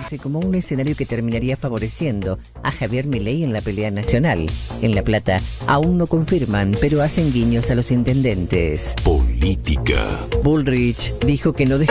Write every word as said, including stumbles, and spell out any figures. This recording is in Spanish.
aparece como un escenario que terminaría favoreciendo a Javier Milei en la pelea nacional. En La Plata aún no confirman, pero hacen guiños a los intendentes. Política. Bullrich dijo que no